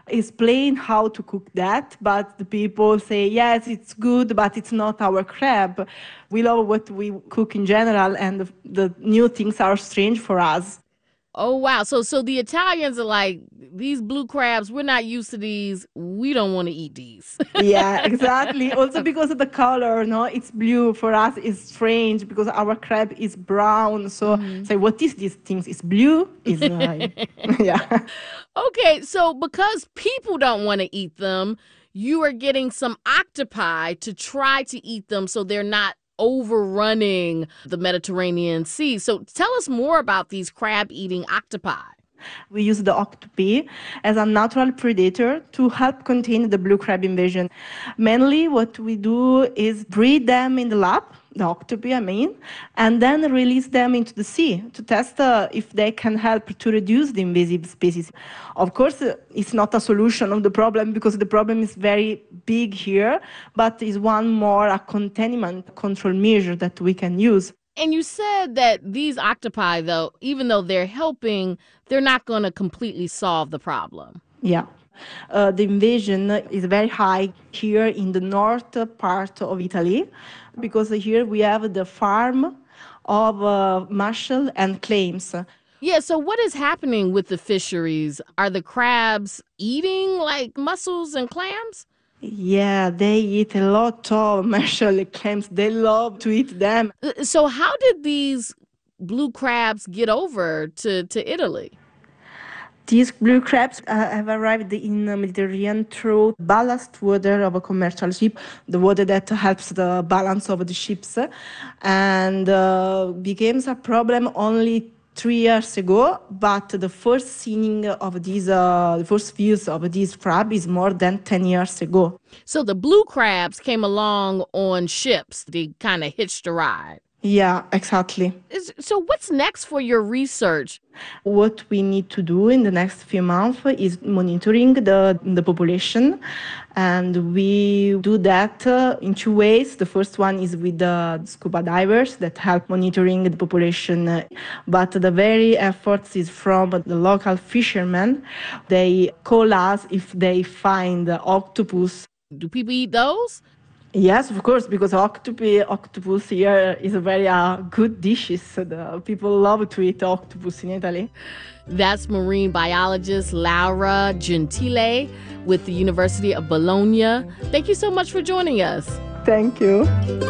explain how to cook that, but the people say, yes, it's good, but it's not our crab. We love what we cook in general, and the new things are strange for us. Oh, wow. So the Italians are like, these blue crabs, we're not used to these. We don't want to eat these. Yeah, exactly. Also because of the color, no, it's blue. For us, it's strange because our crab is brown. So, say, what is this thing? It's blue. It's yeah. Okay, so because people don't want to eat them, you are getting some octopi to try to eat them so they're not overrunning the Mediterranean Sea. So tell us more about these crab-eating octopi. We use the octopi as a natural predator to help contain the blue crab invasion. Mainly what we do is breed them in the lab, the octopi I mean, and then release them into the sea to test if they can help to reduce the invasive species. Of course, it's not a solution of the problem because the problem is very big here, but it's one more a containment control measure that we can use. And you said that these octopi, though, even though they're helping, they're not going to completely solve the problem. Yeah. The invasion is very high here in the north part of Italy because here we have the farm of mussel and clams. Yeah, so what is happening with the fisheries? Are the crabs eating like mussels and clams? Yeah, they eat a lot of mussel clams. They love to eat them. So how did these blue crabs get over to Italy? These blue crabs have arrived in the Mediterranean through ballast water of a commercial ship, the water that helps the balance of the ships, and became a problem only 3 years ago, but the first seeing of these, the first views of this crab is more than 10 years ago. So the blue crabs came along on ships. They kind of hitched a ride. Yeah, exactly. So what's next for your research? What we need to do in the next few months is monitoring the population. And we do that in two ways. The first one is with the scuba divers that help monitoring the population. But the very efforts is from the local fishermen. They call us if they find octopus. Do people eat those? Yes, of course, because octopus here is a very good dish. So the people love to eat octopus in Italy. That's marine biologist Laura Gentile with the University of Bologna. Thank you so much for joining us. Thank you.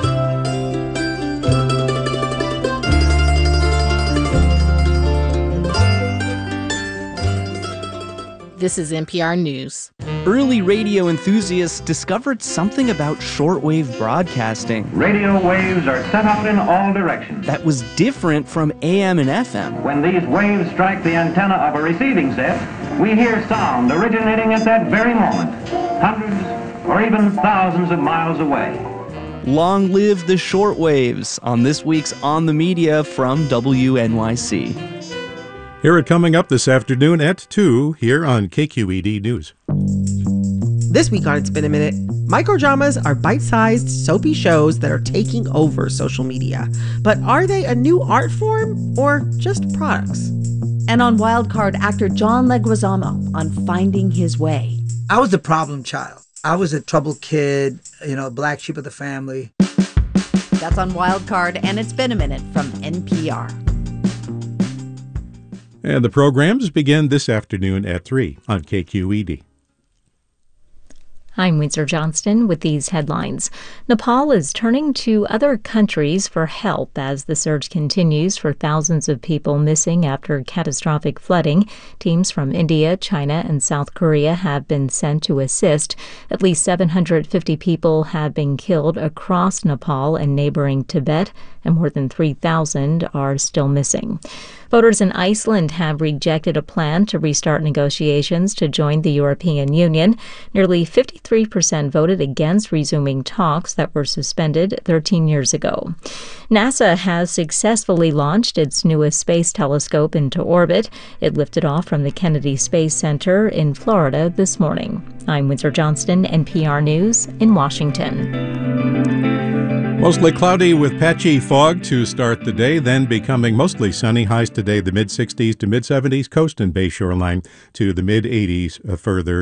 This is NPR News. Early radio enthusiasts discovered something about shortwave broadcasting. Radio waves are sent out in all directions. That was different from AM and FM. When these waves strike the antenna of a receiving set, we hear sound originating at that very moment, hundreds or even thousands of miles away. Long live the shortwaves on this week's On the Media from WNYC. Hear it coming up this afternoon at 2 here on KQED News. This week on It's Been a Minute, microdramas are bite-sized, soapy shows that are taking over social media. But are they a new art form or just products? And on Wildcard, actor John Leguizamo on Finding His Way. I was the problem child. I was a troubled kid, black sheep of the family. That's on Wildcard, and It's Been a Minute from NPR. And the programs begin this afternoon at 3 on KQED. I'm Windsor Johnston with these headlines. Nepal is turning to other countries for help as the search continues for thousands of people missing after catastrophic flooding. Teams from India, China, and South Korea have been sent to assist. At least 750 people have been killed across Nepal and neighboring Tibet, and more than 3,000 are still missing. Voters in Iceland have rejected a plan to restart negotiations to join the European Union. Nearly 53% voted against resuming talks that were suspended 13 years ago. NASA has successfully launched its newest space telescope into orbit. It lifted off from the Kennedy Space Center in Florida this morning. I'm Windsor Johnston, NPR News in Washington. Mostly cloudy with patchy fog to start the day, then becoming mostly sunny. Highs today, the mid-60s to mid-70s, coast and bay shoreline to the mid-80s further